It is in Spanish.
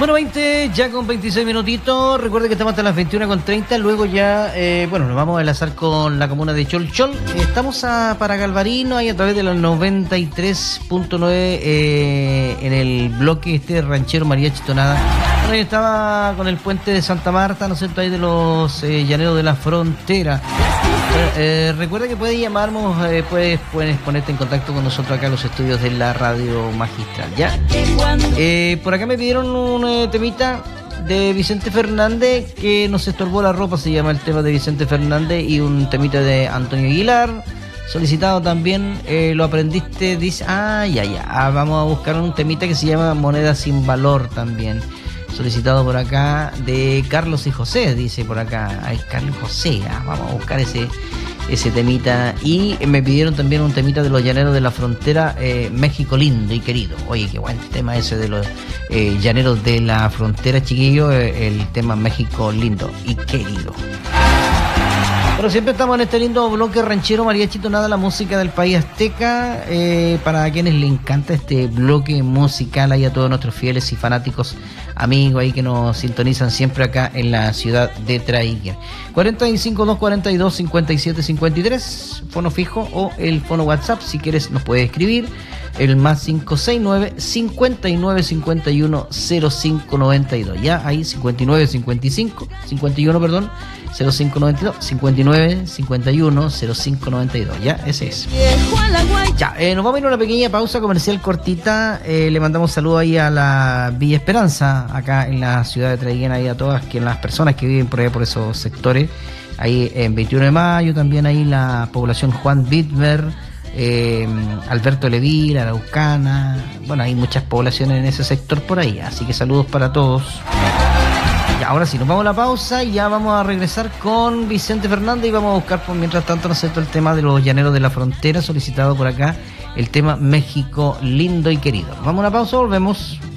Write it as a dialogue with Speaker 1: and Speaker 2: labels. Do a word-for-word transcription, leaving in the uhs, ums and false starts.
Speaker 1: Bueno, veinte, ya con veintiséis minutitos. Recuerden que estamos hasta las veintiuna con treinta. Luego ya, eh, bueno, nos vamos a enlazar con la comuna de Cholchol. Estamos a, para Galvarino, ahí a través de la noventa y tres punto nueve, eh, en el bloque este ranchero Mariachi Tonada. Bueno, yo estaba con el puente de Santa Marta, ¿no es cierto?, ahí de los eh, llaneros de la frontera. Eh, recuerda que puedes llamarnos, eh, puedes, puedes ponerte en contacto con nosotros acá en los estudios de la radio magistral, ¿ya? Eh, por acá me pidieron un eh, temita de Vicente Fernández, que nos estorbó la ropa, se llama el tema de Vicente Fernández, y un temita de Antonio Aguilar, solicitado también, eh, lo aprendiste, dice, ah, ya, ya, ah, vamos a buscar un temita que se llama Moneda sin Valor también, solicitado por acá de Carlos y José, dice por acá, ay, Carlos y José, ah, vamos a buscar ese ese temita. Y me pidieron también un temita de los llaneros de la frontera, eh, México lindo y querido. Oye, qué buen tema ese de los eh, llaneros de la frontera, chiquillo, eh, el tema México lindo y querido. Pero siempre estamos en este lindo bloque ranchero Mariachi Tonada, la música del país azteca, eh, para quienes le encanta este bloque musical, ahí a todos nuestros fieles y fanáticos amigos ahí que nos sintonizan siempre acá en la ciudad de Traiguén. cuarenta y cinco, doscientos cuarenta y dos, cincuenta y siete cincuenta y tres, fono fijo o el fono WhatsApp, si quieres nos puedes escribir el más cinco seis nueve, cincuenta y nueve cincuenta y uno, cero cinco noventa y dos, ya ahí cincuenta y nueve cincuenta y cinco, cincuenta y uno, perdón, cero cinco noventa y dos, cincuenta y nueve cincuenta y uno, cero cinco noventa y dos, ya, ese es. Ya, eh, nos vamos a ir a una pequeña pausa comercial cortita. Eh, le mandamos saludos ahí a la Villa Esperanza, acá en la ciudad de Traiguén, ahí a todas que, las personas que viven por ahí, por esos sectores, ahí en veintiuno de mayo, también ahí la población Juan Bitmer, eh, Alberto Levil, Araucana, bueno, hay muchas poblaciones en ese sector por ahí, así que saludos para todos. Ya, ahora sí, nos vamos a la pausa y ya vamos a regresar con Vicente Fernández y vamos a buscar por mientras tanto, ¿no es cierto?, el tema de los llaneros de la frontera, solicitado por acá, el tema México lindo y querido. Vamos a una pausa, volvemos.